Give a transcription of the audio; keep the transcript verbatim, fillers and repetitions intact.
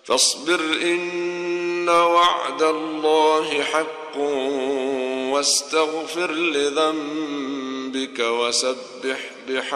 فاصبر إن وعد الله حق واستغفر لذنبك وسبح بحمده